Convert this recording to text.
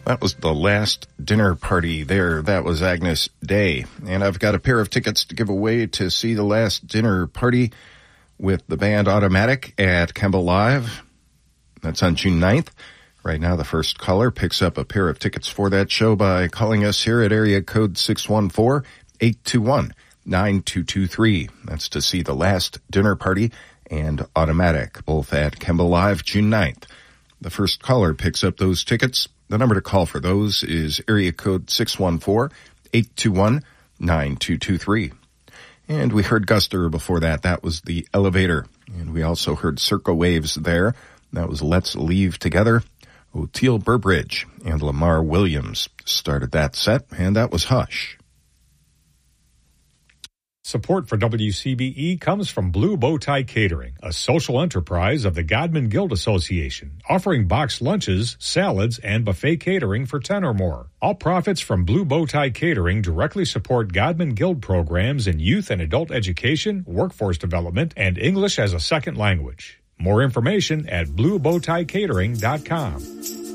That was The Last Dinner Party there. That was Agnes Day. And I've got a pair of tickets to give away to see The Last Dinner Party with the band Automatic at Kemba Live. That's on June 9th. Right now, the first caller picks up a pair of tickets for that show by calling us here at area code 614-821-9223. That's to see The Last Dinner Party and Automatic, both at Kemba Live, June 9th. The first caller picks up those tickets. The number to call for those is area code 614-821-9223. And we heard Guster before that. That was The Elevator. And we also heard Circo Waves there. That was Let's Leave Together. Oteil Burbridge and Lamar Williams started that set, and that was Hush. Support for WCBE comes from Blue Bow Tie Catering, a social enterprise of the Godman Guild Association, offering boxed lunches, salads, and buffet catering for 10 or more. All profits from Blue Bow Tie Catering directly support Godman Guild programs in youth and adult education, workforce development, and English as a second language. More information at bluebowtiecatering.com.